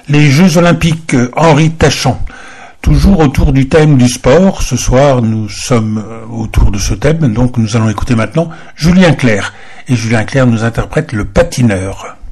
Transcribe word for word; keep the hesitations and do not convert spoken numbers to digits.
Les Jeux Olympiques, Henri Tachant. Toujours autour du thème du sport. Ce soir, nous sommes autour de ce thème, donc nous allons écouter maintenant Julien Clerc. Et Julien Clerc nous interprète Le Patineur.